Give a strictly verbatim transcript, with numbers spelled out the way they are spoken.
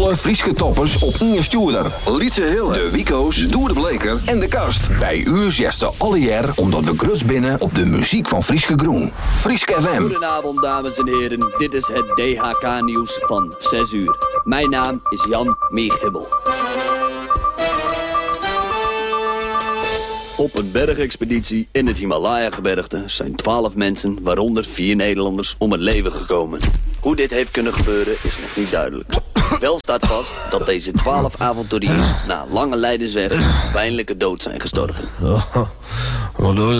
Alle Frieske toppers op Inge Stuurder. Lietse Hille, de Wico's, Doer de Bleker en de Kast. Bij u zesten alle jaar omdat we grus binnen op de muziek van Frieske Groen. Frieske F M. Goedenavond dames en heren, dit is het D H K nieuws van zes uur. Mijn naam is Jan Meegibbel. Op een bergexpeditie in het Himalaya-gebergte zijn twaalf mensen, waaronder vier Nederlanders, om het leven gekomen. Hoe dit heeft kunnen gebeuren is nog niet duidelijk. Wel staat vast dat deze twaalf avonturiers na een lange lijdensweg pijnlijke dood zijn gestorven. Oh, wat